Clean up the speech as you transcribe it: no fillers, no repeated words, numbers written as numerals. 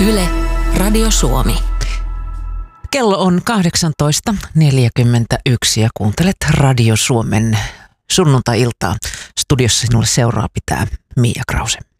Yle, Radio Suomi. Kello on 18.41 ja kuuntelet Radio Suomen sunnuntai-iltaa. Studiossa sinulle seuraa pitää Mia Krause.